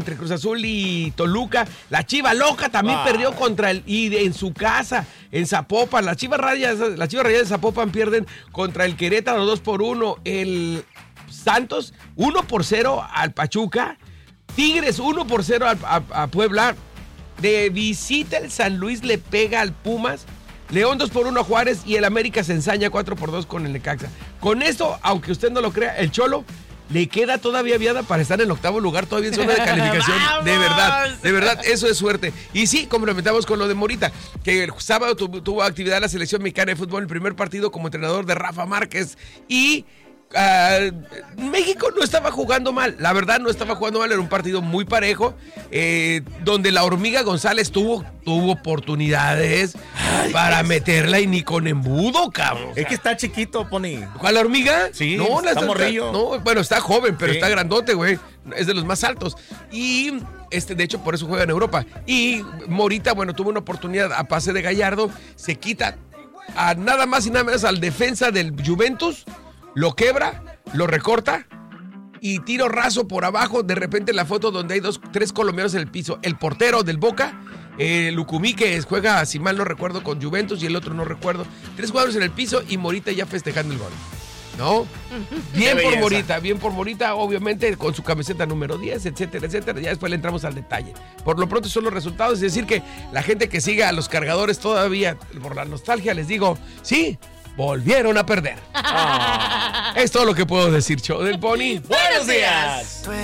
entre Cruz Azul y Toluca. La Chiva Loca también perdió en su casa, en Zapopan. Las Chivas Rayadas de Zapopan pierden contra el Querétaro 2-1. El Santos 1-0 al Pachuca. Tigres 1-0 a Puebla. De visita el San Luis le pega al Pumas. León 2-1 a Juárez y el América se ensaña 4-2 con el Necaxa. Con esto, aunque usted no lo crea, el Cholo le queda todavía viada para estar en el 8º lugar, todavía en zona de calificación. De verdad, eso es suerte. Y sí, complementamos con lo de Morita, que el sábado tuvo actividad la selección mexicana de fútbol, el primer partido como entrenador de Rafa Márquez. Y México no estaba jugando mal, la verdad no estaba jugando mal, era un partido muy parejo, donde la Hormiga González tuvo oportunidades para meterla y ni con embudo, cabrón. Es que está chiquito, Pony. ¿Cuál, la Hormiga? Sí, no, está morrillo. No, bueno, está joven, pero está grandote, güey. Es de los más altos. Y de hecho, por eso juega en Europa. Y Morita, bueno, tuvo una oportunidad a pase de Gallardo, se quita a nada más y nada menos al defensa del Juventus. Lo quebra, lo recorta y tiro raso por abajo. De repente la foto donde hay 3 colombianos en el piso. El portero del Boca, Lucumí, que juega, si mal no recuerdo, con Juventus, y el otro no recuerdo. 3 jugadores en el piso y Morita ya festejando el gol. ¿No? Bien por Morita, obviamente, con su camiseta número 10, etcétera, etcétera. Ya después le entramos al detalle. Por lo pronto son los resultados. Es decir, que la gente que siga a los Cargadores todavía, por la nostalgia, les digo, sí, volvieron a perder. Es todo lo que puedo decir, show del Pony. ¡Buenos días!